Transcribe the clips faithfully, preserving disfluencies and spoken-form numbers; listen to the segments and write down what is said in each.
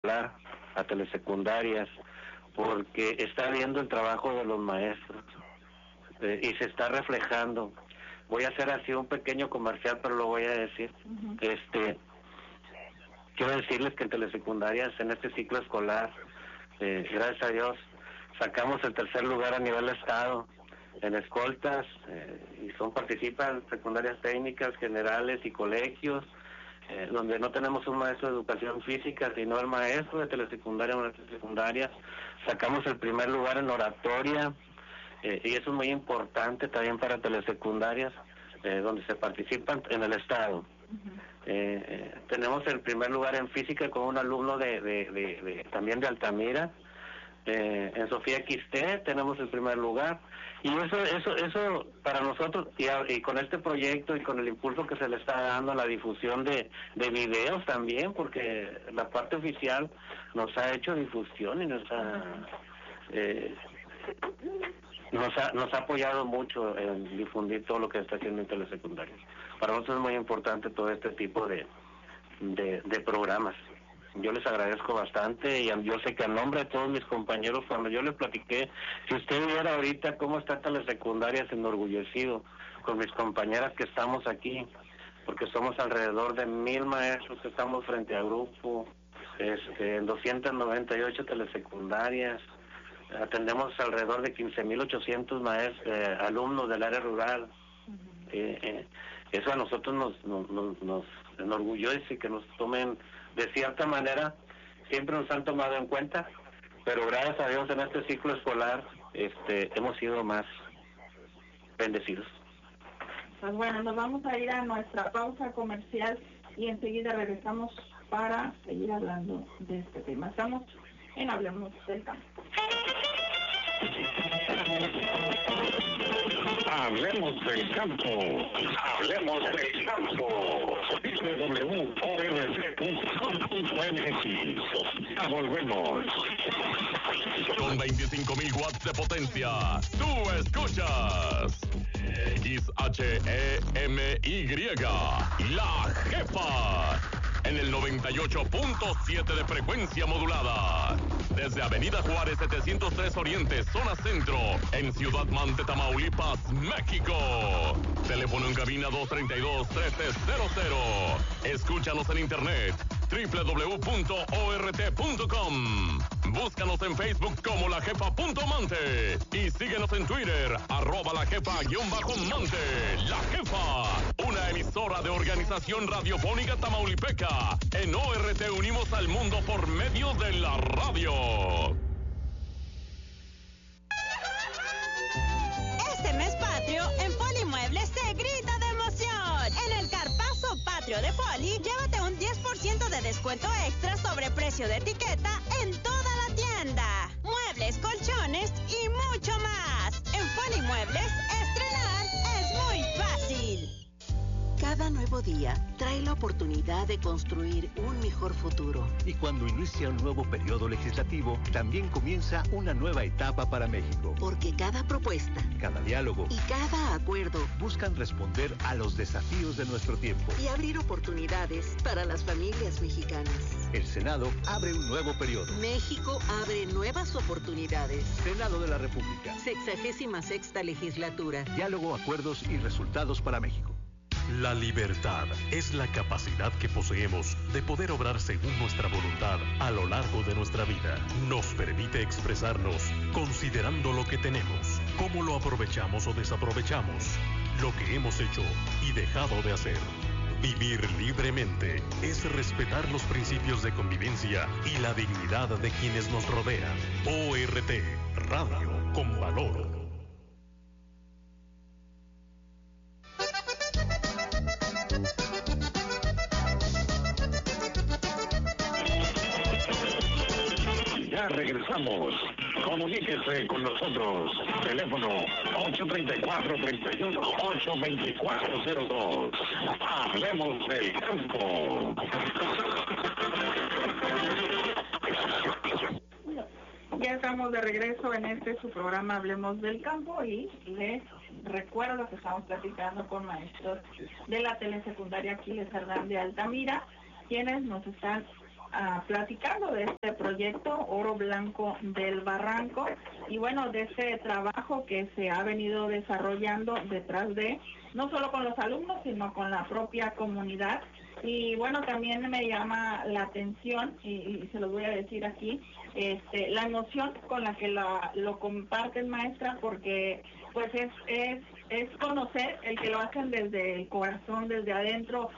ejemplar a telesecundarias, porque está viendo el trabajo de los maestros eh, y se está reflejando. Voy a hacer así un pequeño comercial, pero lo voy a decir. Uh-huh. Este, quiero decirles que en telesecundarias, en este ciclo escolar, eh, gracias a Dios, sacamos el tercer lugar a nivel estado en escoltas, eh, y son participan secundarias técnicas, generales y colegios, eh, donde no tenemos un maestro de educación física, sino el maestro de telesecundaria o telesecundaria. Sacamos el primer lugar en oratoria, eh, y eso es muy importante también para telesecundarias, eh, donde se participan en el estado. Uh-huh. eh, eh, tenemos el primer lugar en física con un alumno de, de, de, de también de Altamira. Eh, en Sofía Quisté tenemos el primer lugar, y eso eso eso para nosotros, y, y con este proyecto y con el impulso que se le está dando a la difusión de, de videos también, porque la parte oficial nos ha hecho difusión y nos ha eh, nos ha nos ha apoyado mucho en difundir todo lo que está haciendo en telesecundaria. Para nosotros es muy importante todo este tipo de de, de programas. Yo les agradezco bastante, y yo sé que a nombre de todos mis compañeros, cuando yo les platiqué, si usted viera ahorita cómo está telesecundaria, se enorgullecido con mis compañeras que estamos aquí, porque somos alrededor de mil maestros que estamos frente a grupo, este, en doscientas noventa y ocho telesecundarias, atendemos alrededor de quince mil ochocientos maestros, eh, alumnos del área rural. eh, eh, eso a nosotros nos, nos, nos, nos enorgullece, que nos tomen de cierta manera, siempre nos han tomado en cuenta, pero gracias a Dios en este ciclo escolar este hemos sido más bendecidos. Pues bueno, nos vamos a ir a nuestra pausa comercial y enseguida regresamos para seguir hablando de este tema. Estamos en Hablemos del Campo. Hablemos del campo, hablemos del campo. doble u doble u doble u punto o r c punto com punto m x. Ya volvemos. Con veinticinco mil watts de potencia, tú escuchas X H E M Y, La Jefa, en el noventa y ocho punto siete de frecuencia modulada. Desde Avenida Juárez setecientos tres Oriente, zona centro, en Ciudad Mante, Tamaulipas, México. Teléfono en cabina dos tres dos, uno tres cero cero. Escúchanos en internet, doble u doble u doble u punto o r t punto com. Búscanos en Facebook como La Jefa punto Mante y síguenos en Twitter, arroba La Jefa guión bajo Mante. La Jefa, una emisora de Organización Radiofónica Tamaulipeca. En O R T unimos al mundo por medio de la radio. Este mes patrio, en Polimuebles se grita de emoción. En el Carpazo Patrio de Poli, llévate un diez por ciento de descuento extra sobre precio de etiqueta en toda la tienda. Muebles, colchones y mucho más. En Polimuebles, estrenar es muy fácil. Cada nuevo día trae la oportunidad de construir un mejor futuro. Y cuando inicia un nuevo periodo legislativo, también comienza una nueva etapa para México. Porque cada propuesta, cada diálogo y cada acuerdo buscan responder a los desafíos de nuestro tiempo y abrir oportunidades para las familias mexicanas. El Senado abre un nuevo periodo. México abre nuevas oportunidades. Senado de la República. Sexagésima sexta legislatura. Diálogo, acuerdos y resultados para México. La libertad es la capacidad que poseemos de poder obrar según nuestra voluntad a lo largo de nuestra vida. Nos permite expresarnos considerando lo que tenemos, cómo lo aprovechamos o desaprovechamos, lo que hemos hecho y dejado de hacer. Vivir libremente es respetar los principios de convivencia y la dignidad de quienes nos rodean. O R T, Radio con Valor. Ya regresamos. Comuníquese con nosotros. Teléfono ocho tres cuatro, tres uno, ocho dos cuatro cero dos. Hablemos del campo. Ya estamos de regreso en este su programa Hablemos del Campo y les recuerdo que estamos platicando con maestros de la telesecundaria Aquiles Cerdán de Altamira, quienes nos están uh, platicando de este proyecto Oro Blanco del Barranco y bueno, de este trabajo que se ha venido desarrollando detrás de, no solo con los alumnos, sino con la propia comunidad. Y bueno, también me llama la atención, y, y se los voy a decir aquí, este, la emoción con la que la, lo comparten, maestra, porque pues es, es, es conocer el que lo hacen desde el corazón, desde adentro,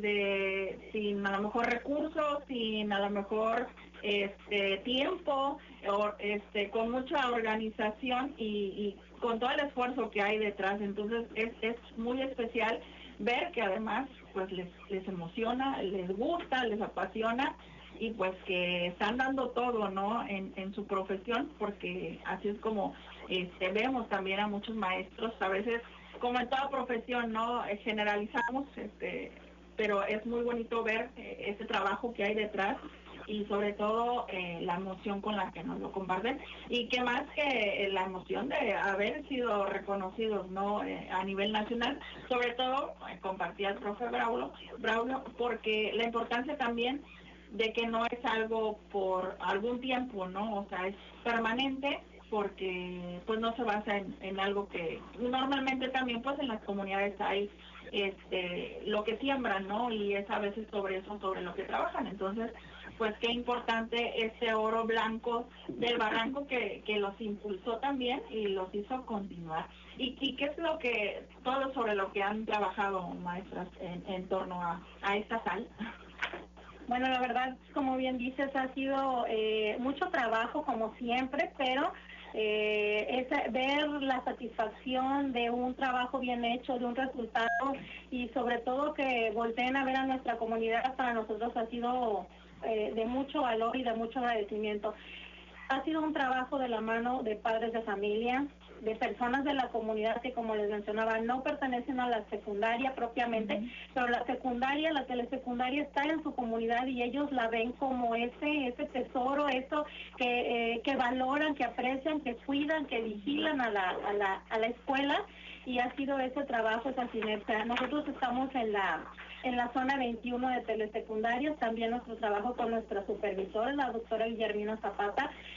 desde sin a lo mejor recursos, sin a lo mejor este tiempo, o, este, con mucha organización y, y con todo el esfuerzo que hay detrás. Entonces es, es muy especial ver que además pues les, les emociona, les gusta, les apasiona y pues que están dando todo, ¿no? En, en su profesión, porque así es como este, vemos también a muchos maestros, a veces como en toda profesión, ¿no? Generalizamos, este, pero es muy bonito ver eh, ese trabajo que hay detrás y sobre todo eh, la emoción con la que nos lo comparten y que más que eh, la emoción de haber sido reconocidos, ¿no? Eh, a nivel nacional, sobre todo eh, compartía el profe Braulio, Braulio, porque la importancia también de que no es algo por algún tiempo, ¿no? O sea, es permanente porque pues no se basa en, en algo que normalmente también pues en las comunidades hay este lo que siembran, ¿no? Y es a veces sobre eso, sobre lo que trabajan. Entonces, pues qué importante este oro blanco del Barranco que, que los impulsó también y los hizo continuar. ¿Y, y qué es lo que, todo sobre lo que han trabajado, maestras, en, en torno a, a esta sal? Bueno, la verdad, como bien dices, ha sido eh, mucho trabajo como siempre, pero eh, es ver la satisfacción de un trabajo bien hecho, de un resultado y sobre todo que volteen a ver a nuestra comunidad, para nosotros ha sido eh, de mucho valor y de mucho agradecimiento. Ha sido un trabajo de la mano de padres de familia, de personas de la comunidad que, como les mencionaba, no pertenecen a la secundaria propiamente, uh-huh. pero la secundaria, la telesecundaria está en su comunidad y ellos la ven como ese ese tesoro, eso que eh, que valoran, que aprecian, que cuidan, que vigilan a la a la a la escuela, y ha sido ese trabajo, esa sinergia. Nosotros estamos en la en la zona veintiuno de telesecundarias, también nuestro trabajo con nuestra supervisora, la doctora Guillermina Zapata,